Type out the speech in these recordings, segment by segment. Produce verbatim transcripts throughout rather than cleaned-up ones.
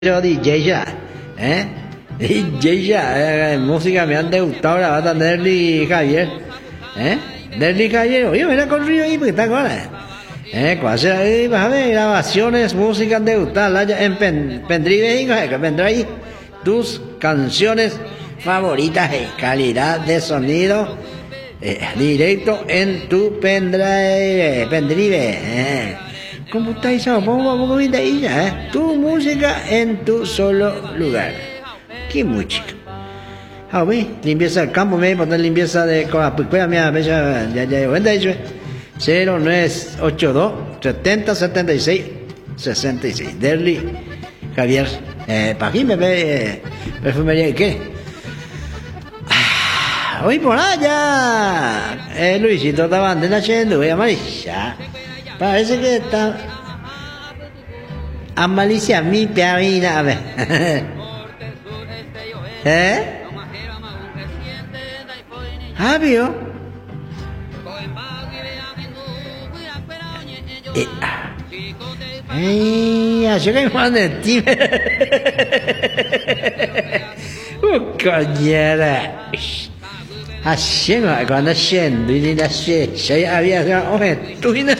Yo D J ya, ¿eh? D J ya, eh, música me han gustado la bata Nerly Javier, ¿eh? Nerly Javier, oye, mira con Río ahí porque está ahora, ¿eh? Cuase ahí, vas a ver, grabaciones, música han gustado, en pen, pendrive, que vendrá ahí tus canciones favoritas, eh, calidad de sonido, eh, directo en tu pendrive, pendrive, eh. Computarizado, pongo un poquito ahí ya, ¿eh? Tu música en tu solo lugar. ¿Qué música? Ah, oui, limpieza del campo, me voy a poner limpieza de con la picuela mía, ya, ya, ya, cuenta eso. cero nueve ocho dos setenta setenta y seis sesenta y seis. Derly Javier, eh, ¿para aquí me ve eh, perfumería y qué? Ah, hoy por allá, eh, Luisito estaba andando haciendo, voy a amarilla. Parece que está a malicia mi perina, a ver. ¿Eh? ¿Ah, vio? Eh, ay, así que me manda el tío. Oh, coñera. Así no, cuando siendo y la se, se había dado un estudio.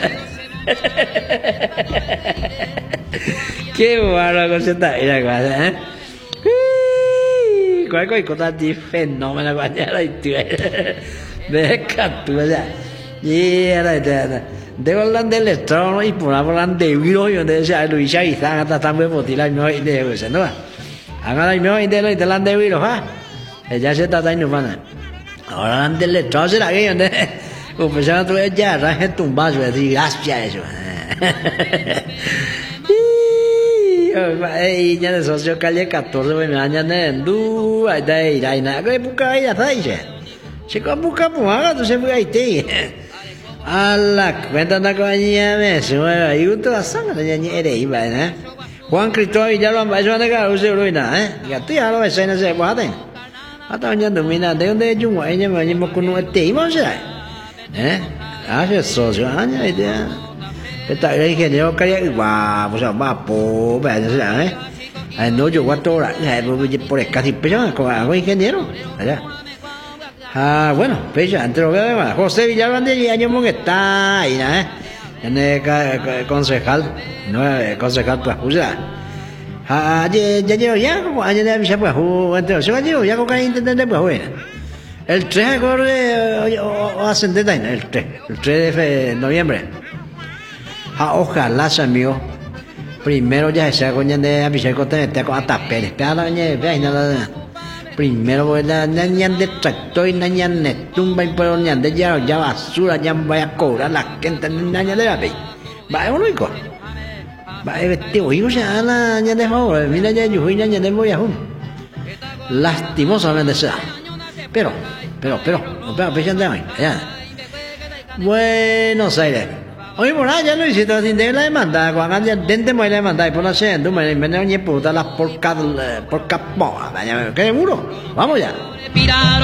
Qué bárbaro que se está ahí la cosa, ¿eh? Qual è cosa di fenomeno guardare i tuoi de cattura y era de de hablar del electrón y por hablar de virus y donde decía Luis y están hasta también por tirar no hay de eso no hagan el no y de lo y de de virus ah ya se está dando mana ahora del electrón será que donde empezaron a traer ya raje tumbazo decir gracias eso y ya de socio calle catorce me mañana en du ahí da ahí ahí nada que busca ahí está ahí se que busca pues haga tú se busca ahí te a la cuenta de la compañía me sube ahí usted la sangre ya ni eres ahí va ¿eh? Juan Cristóbal ya lo han hecho a negar usted lo ina ¿eh? Ya tú ya lo ves en ese guate hasta mañana domina de donde yo voy ya me venimos con un este y vamos a ¿eh? Hace socio año y ya tại đây khi nó cái và bây giờ ba po bây giờ là ấy nói cho quá to là hay bây giờ por el casi pero con algo ingeniero allá ah bueno pues ya entre lo que va José Villalbande y año que está ahí ¿eh? En el concejal no concejal pues usa ah ya ya ya como año de ya pues entonces yo ya ya con que intentando pues bueno el tres corre o ascendente el tres el tres de noviembre. Ah, ojalá se mío. Primero ya se hago de avisar con te con hasta Pérez. Pero ya ve nada. Primero voy a ñan de tractor y ñan de tumba y por ñan de ya ya basura ya vaya a cobrar la gente ñan de la ve. Va uno y co. Va tío, yo ya la ñan de favor, mira ya yo ñan de voy a un. Lastimosamente sea. Pero, pero, pero, pero, pero, ya. Buenos Aires. Hoy por allá lo hiciste sin de la demanda, cuando ya dente me la demanda y por la senda, me me no ni puta las por cada por capó, ¿qué seguro? Vamos ya.